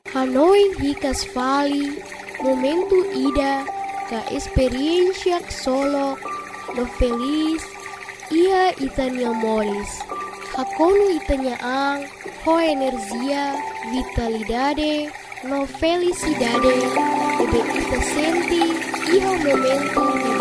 Hanoi hikas fali, momento ida, ka experiencia solo, no feliz, ia itanya moris. Hakono itanya ang, ho energia, vitalidade, no felicidade, ebe ita senti, iha momento